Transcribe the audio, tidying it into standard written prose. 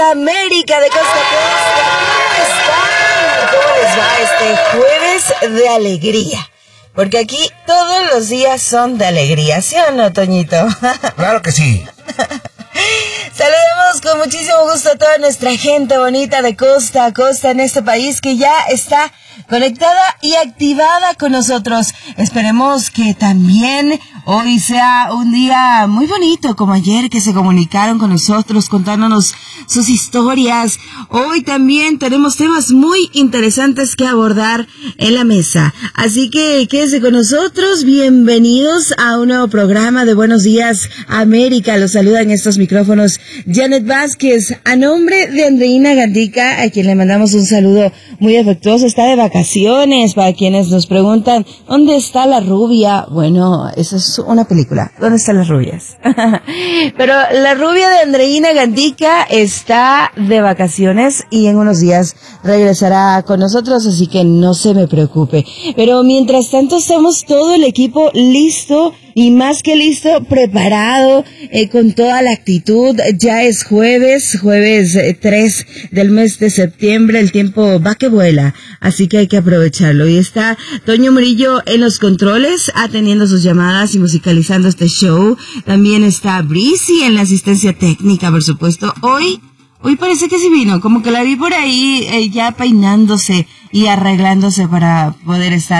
América de costa a costa. ¿Cómo están? ¿Cómo les va este jueves de alegría? Porque aquí todos los días son de alegría, ¿sí o no, Toñito? Claro que sí. Saludamos con muchísimo gusto a toda nuestra gente bonita de costa a costa en este país que ya está conectada y activada con nosotros. Esperemos que también hoy sea un día muy bonito como ayer, que se comunicaron con nosotros contándonos sus historias. Hoy también tenemos temas muy interesantes que abordar en la mesa. Así que quédese con nosotros. Bienvenidos a un nuevo programa de Buenos Días América. Los saluda en estos micrófonos Janet Vázquez, a nombre de Andreina Gandica, a quien le mandamos un saludo muy afectuoso. Está de vacaciones, para quienes nos preguntan ¿dónde está la rubia? Bueno, eso es una película. ¿Dónde están las rubias? Pero la rubia de Andreina Gandica está de vacaciones y en unos días regresará con nosotros, así que no se me preocupe. Pero mientras tanto estamos todo el equipo listo y más que listo, preparado, con toda la actitud. Ya es jueves 3 del mes de septiembre, el tiempo va que vuela, así que hay que aprovecharlo. Y está Toño Murillo en los controles, atendiendo sus llamadas y musicalizando este show. También está Breezy en la asistencia técnica, por supuesto. Hoy parece que sí vino, como que la vi por ahí ya peinándose y arreglándose para poder estar